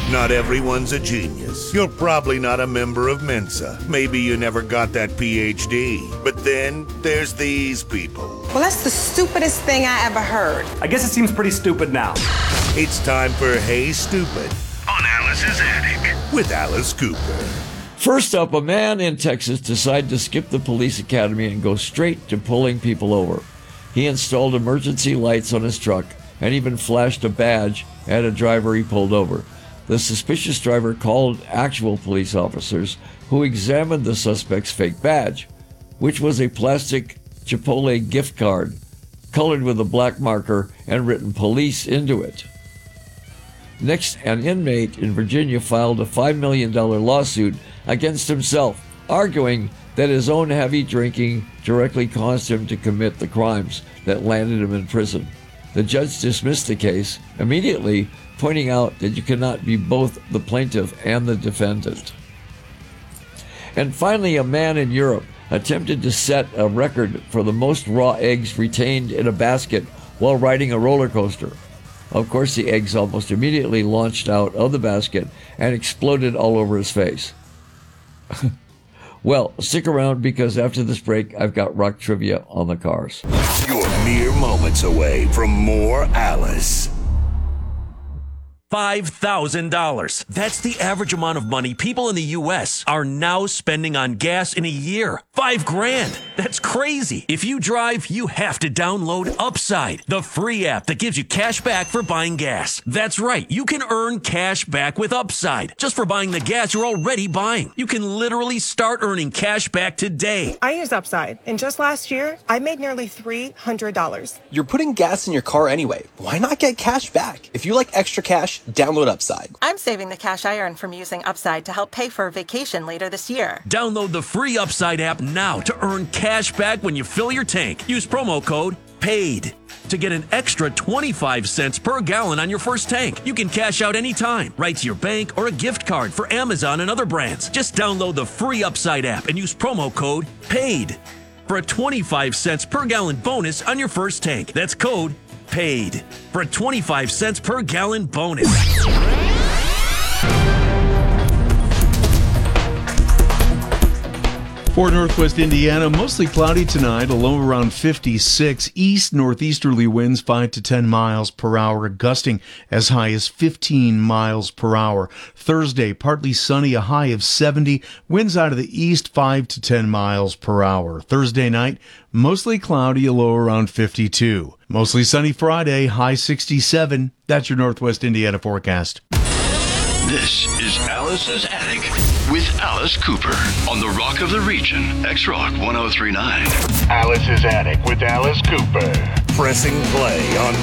Not everyone's a genius. You're probably not a member of Mensa. Maybe you never got that PhD. But then there's these people. Well, that's the stupidest thing I ever heard. I guess it seems pretty stupid now. It's time for Hey Stupid on Alice's Attic with Alice Cooper. First up, a man in Texas decided to skip the police academy and go straight to pulling people over. He installed emergency lights on his truck and even flashed a badge at a driver he pulled over. The suspicious driver called actual police officers who examined the suspect's fake badge, which was a plastic Chipotle gift card colored with a black marker and written police into it. Next, an inmate in Virginia filed a $5 million lawsuit against himself, arguing that his own heavy drinking directly caused him to commit the crimes that landed him in prison. The judge dismissed the case immediately, pointing out that you cannot be both the plaintiff and the defendant. And finally, a man in Europe attempted to set a record for the most raw eggs retained in a basket while riding a roller coaster. Of course, the eggs almost immediately launched out of the basket and exploded all over his face. Well, stick around because after this break, I've got rock trivia on the cars. You're mere moments away from more Alice. $5,000. That's the average amount of money people in the U.S. are now spending on gas in a year. $5,000. That's crazy. If you drive, you have to download Upside, the free app that gives you cash back for buying gas. That's right. You can earn cash back with Upside just for buying the gas you're already buying. You can literally start earning cash back today. I use Upside, and just last year, I made nearly $300. You're putting gas in your car anyway. Why not get cash back? If you like extra cash, download Upside. I'm saving the cash I earn from using Upside to help pay for a vacation later this year. Download the free Upside app now to earn cash back when you fill your tank. Use promo code PAID to get an extra 25 cents per gallon on your first tank. You can cash out anytime, right to your bank or a gift card for Amazon and other brands. Just download the free Upside app and use promo code PAID for a 25 cents per gallon bonus on your first tank. That's code PAID for a 25 cents per gallon bonus. For Northwest Indiana, mostly cloudy tonight, a low around 56. East-northeasterly winds 5 to 10 miles per hour, gusting as high as 15 miles per hour. Thursday, partly sunny, a high of 70. Winds out of the east 5 to 10 miles per hour. Thursday night, mostly cloudy, a low around 52. Mostly sunny Friday, high 67. That's your Northwest Indiana forecast. This is Alice's Attic with Alice Cooper on the Rock of the Region, X-Rock 1039. Alice's Attic with Alice Cooper. Pressing play on